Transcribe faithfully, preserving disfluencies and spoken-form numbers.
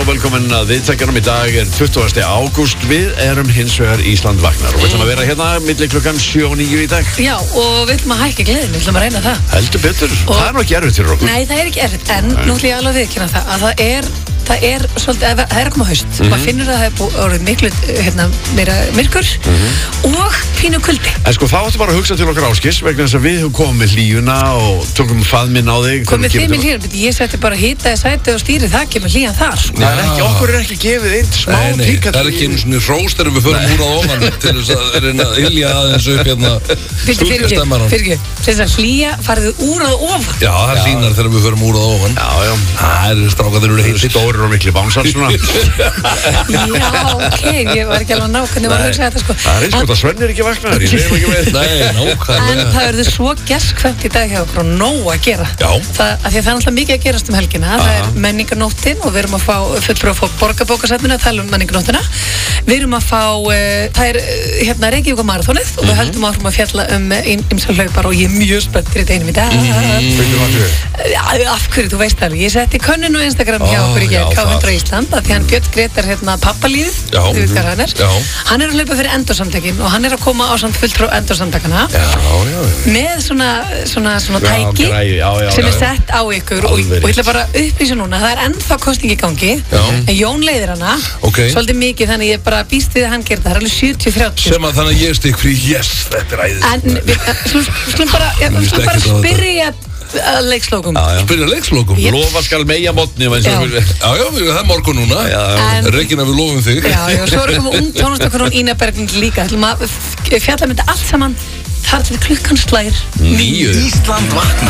velkomin að viðtækjanum. Í dag er tuttugasta ágúst. Við erum hins vegar Ísland vaknar og við ætlum að vera hérna milli klukkan sjö og níu í dag. Já, og við ætlum að hækka gleðin, við ætlum að reyna það. Heldur betur, og það er nú ekki erfitt fyrir okkur. Nei, það er ekki erfitt, en nú ætlum ég alveg að viðkynna það að það er það er svolítið, það er að koma haust mm -hmm. maður finnur að það er búið orðið miklu hérna, meira myrkur mm -hmm. og pínu kuldi. En sko þá áttu bara að hugsa til okkar Áskis vegna þess að við höfum komið með hlýjuna og tókum faðminn á þig. Komið þið með hlýjuna, ég setti bara hitaði sæti og stýri, það kemur hlýjan þar. Það er ekki, okkur er ekki gefið einn smá tíkat. Það er ekki einu svona hrós þegar við förum úr að ofan til þess að reyna að ylja aðeins upp hérna stúlkastemmaran. Fyrir ekki, þess að hlýja farið úr að ofan. Já, það hlýnar þegar við förum úr að ofan. Já, já. Það eru strákarnir eru heitir. Stórir og mikli bánsar svona. Já, ok, ég var ekki alveg að ná hvernig var að hugsa þetta sko. Það er eins og þetta Svenni er ekki vaknaður, ég segir ekki með. Nei, nákvæmlega. En það verður svo gestkvæmt í dag hjá okkur og nóg að gera. Já. Það, að því að það er alltaf mikið að gerast um helgina. Aha. Það er menningarnóttin og við erum að fá fulltrúa að fá borgarbókasafninu að tala um menningarnóttina. Við erum að fá, uh, það er uh, hérna Reykjavík maraþonið og við höldum áfram að fjalla um ýmsar hlaupar og ég er mjög spennt fyrir einum í dag. Mm-hmm. Af hverju, þú veist það, ég setti könnun og Instagram hjá okkur í gerð, K hundrað Ísland, að því hann Björn Gretar hérna pappalíð, þú veit hvað hann er. Já. Hann er að hlaupa fyrir endursamtökin og hann er að koma á samt fulltrú endursamtökana með svona, svona, svona tæki já, græði, já, já, sem já, er sett á ykkur og, og ég ætla bara að upplýsa núna, það er ennþá kosning í gangi, já. En Jón leiðir hana, okay. Svolítið mikið, þannig ég bara býst við að hann gerir það, það er alveg sjötíu þrjátíu. Sem að þannig að ég stikk fyrir, yes, þetta er æðið. En við skulum bara, skulum bara spyrja að leikslókum. Spyrja leikslókum? Lofa skal meia mótni. Já, já, það er morgun núna. Regina, við lofum þig. Já, já, svo erum við ung tónlistakona og Ína Berglind líka. Það ætlum að fjalla með þetta allt saman þar til klukkan slær níu. Ísland vaknar.